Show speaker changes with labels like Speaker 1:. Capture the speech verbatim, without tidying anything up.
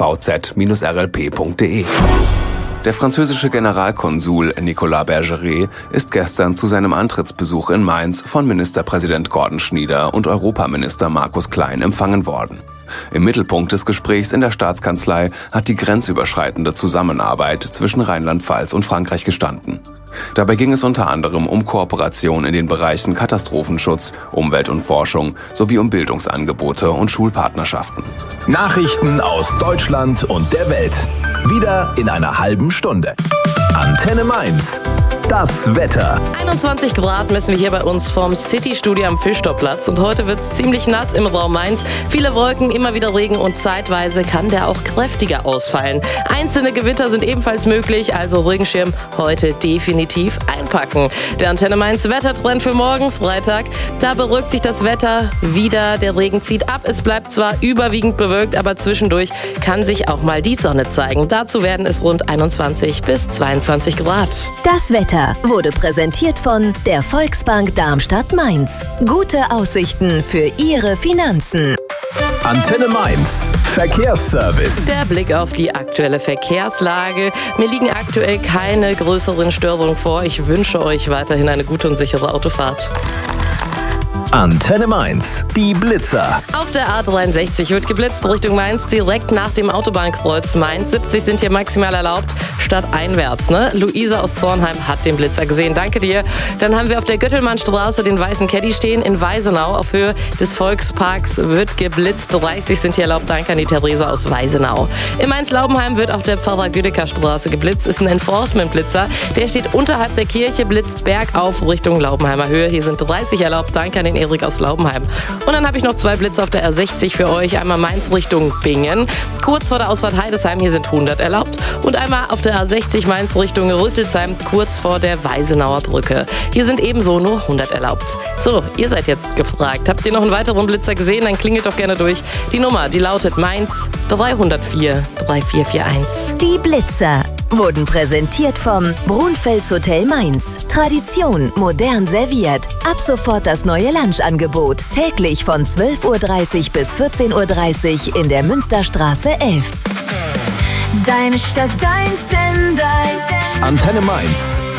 Speaker 1: v z Bindestrich r l p punkt d e. Der französische Generalkonsul Nicolas Bergeret ist gestern zu seinem Antrittsbesuch in Mainz von Ministerpräsident Gordon Schnieder und Europaminister Markus Klein empfangen worden. Im Mittelpunkt des Gesprächs in der Staatskanzlei hat die grenzüberschreitende Zusammenarbeit zwischen Rheinland-Pfalz und Frankreich gestanden. Dabei ging es unter anderem um Kooperation in den Bereichen Katastrophenschutz, Umwelt und Forschung sowie um Bildungsangebote und Schulpartnerschaften.
Speaker 2: Nachrichten aus Deutschland und der Welt. Wieder in einer halben Stunde. Antenne Mainz. Das Wetter.
Speaker 3: einundzwanzig Grad messen wir hier bei uns vom City-Studio am Fischtorplatz. Und heute wird es ziemlich nass im Raum Mainz. Viele Wolken, immer wieder Regen und zeitweise kann der auch kräftiger ausfallen. Einzelne Gewitter sind ebenfalls möglich, also Regenschirm heute definitiv einpacken. Der Antenne Mainz Wettertrend für morgen, Freitag. Da beruhigt sich das Wetter wieder. Der Regen zieht ab. Es bleibt zwar überwiegend bewölkt, aber zwischendurch kann sich auch mal die Sonne zeigen. Dazu werden es rund einundzwanzig bis zweiundzwanzig Grad.
Speaker 4: Das Wetter wurde präsentiert von der Volksbank Darmstadt-Mainz. Gute Aussichten für Ihre Finanzen.
Speaker 2: Antenne Mainz. Verkehrsservice.
Speaker 3: Der Blick auf die aktuelle Verkehrslage. Mir liegen aktuell keine größeren Störungen vor. Ich wünsche euch weiterhin eine gute und sichere Autofahrt.
Speaker 2: Antenne Mainz. Die Blitzer.
Speaker 3: Auf der A dreiundsechzig wird geblitzt Richtung Mainz, direkt nach dem Autobahnkreuz Mainz. siebzig sind hier maximal erlaubt, stadteinwärts. Ne? Luisa aus Zornheim hat den Blitzer gesehen. Danke dir. Dann haben wir auf der Göttelmannstraße den weißen Caddy stehen. In Weisenau auf Höhe des Volksparks wird geblitzt. dreißig sind hier erlaubt. Danke an die Theresa aus Weisenau. In Mainz-Laubenheim wird auf der Pfarrer-Güdecker-Straße geblitzt. Ist ein Enforcement-Blitzer. Der steht unterhalb der Kirche, blitzt bergauf Richtung Laubenheimer Höhe. Hier sind dreißig erlaubt. Danke an den Erik aus Laubenheim. Und dann habe ich noch zwei Blitze auf der R sechzig für euch. Einmal Mainz Richtung Bingen, kurz vor der Ausfahrt Heidesheim, hier sind hundert erlaubt. Und einmal auf der A sechzig Mainz Richtung Rüsselsheim, kurz vor der Weisenauer Brücke. Hier sind ebenso nur hundert erlaubt. So, ihr seid jetzt gefragt. Habt ihr noch einen weiteren Blitzer gesehen? Dann klingelt doch gerne durch. Die Nummer, die lautet Mainz drei null vier drei vier vier eins.
Speaker 4: Die Blitzer wurden präsentiert vom Brunfels Hotel Mainz. Tradition modern serviert. Ab sofort das neue Lunchangebot. Täglich von zwölf Uhr dreißig bis vierzehn Uhr dreißig in der Münsterstraße elf.
Speaker 5: Deine Stadt, dein Sender.
Speaker 2: Antenne Mainz.